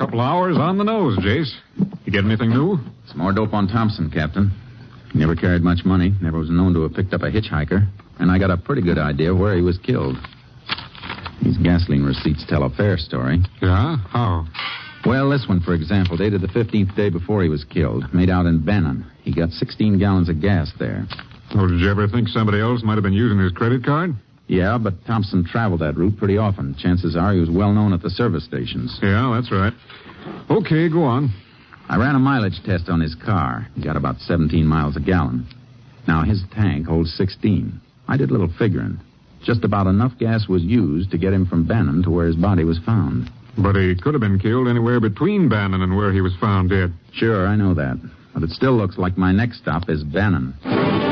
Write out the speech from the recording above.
couple hours on the nose, Jace. You get anything new? It's more dope on Thompson, Captain. He never carried much money, never was known to have picked up a hitchhiker, and I got a pretty good idea where he was killed. These gasoline receipts tell a fair story. Yeah? How? Well, this one, for example, dated the 15th day before he was killed, made out in Bannon. He got 16 gallons of gas there. Oh, did you ever think somebody else might have been using his credit card? Yeah, but Thompson traveled that route pretty often. Chances are he was well known at the service stations. Yeah, that's right. Okay, go on. I ran a mileage test on his car. He got about 17 miles a gallon. Now, his tank holds 16. I did a little figuring. Just about enough gas was used to get him from Bannon to where his body was found. But he could have been killed anywhere between Bannon and where he was found dead. Sure, I know that. But it still looks like my next stop is Bannon.